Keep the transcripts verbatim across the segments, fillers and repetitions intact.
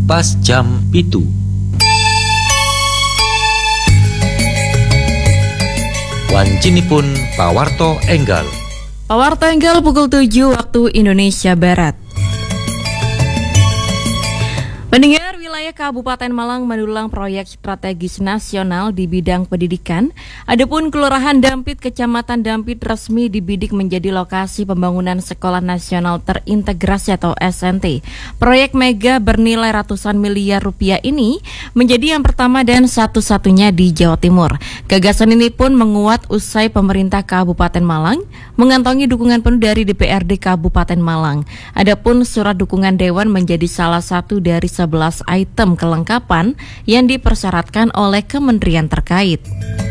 pas jam pitu. Wancinipun pawarto enggal. Pawarto enggal pukul tujuh waktu Indonesia Barat. Pendengar, wilayah Kabupaten Malang mendulang proyek strategis nasional di bidang pendidikan. Adapun Kelurahan Dampit, Kecamatan Dampit resmi dibidik menjadi lokasi pembangunan Sekolah Nasional Terintegrasi atau S N T. Proyek mega bernilai ratusan miliar rupiah ini menjadi yang pertama dan satu-satunya di Jawa Timur. Gagasan ini pun menguat usai pemerintah Kabupaten Malang mengantongi dukungan penuh dari D P R D Kabupaten Malang. Adapun surat dukungan Dewan menjadi salah satu dari sebelas item kelengkapan yang dipersyaratkan oleh kementerian terkait.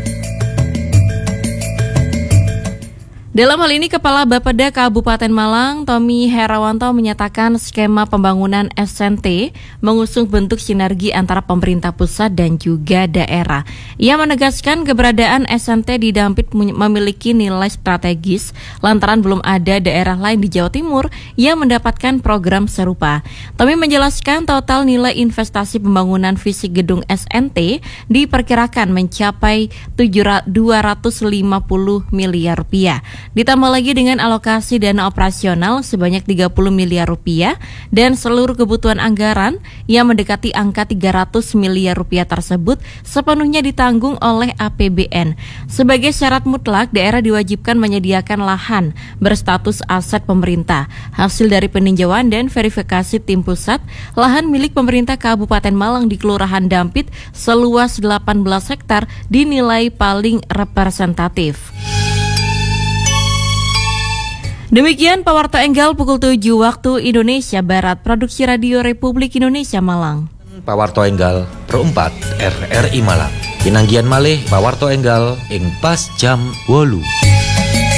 Dalam hal ini, Kepala Bapeda Kabupaten Malang, Tommy Herawanto, menyatakan skema pembangunan S N T mengusung bentuk sinergi antara pemerintah pusat dan juga daerah. Ia menegaskan keberadaan S N T di Dampit memiliki nilai strategis lantaran belum ada daerah lain di Jawa Timur yang mendapatkan program serupa. Tommy menjelaskan total nilai investasi pembangunan fisik gedung S N T diperkirakan mencapai dua ratus lima puluh miliar rupiah. Ditambah lagi dengan alokasi dana operasional sebanyak tiga puluh miliar rupiah dan seluruh kebutuhan anggaran yang mendekati angka tiga ratus miliar rupiah tersebut sepenuhnya ditanggung oleh A P B N. Sebagai syarat mutlak, daerah diwajibkan menyediakan lahan berstatus aset pemerintah. Hasil dari peninjauan dan verifikasi tim pusat, lahan milik pemerintah Kabupaten Malang di Kelurahan Dampit seluas delapan belas hektar dinilai paling representatif. Demikian Pawarto Enggal pukul tujuh waktu Indonesia Barat, Produksi Radio Republik Indonesia Malang. Pawarto Enggal perempat R R I Malang. Pinanggian malih Pawarto Enggal ing pas jam wolu.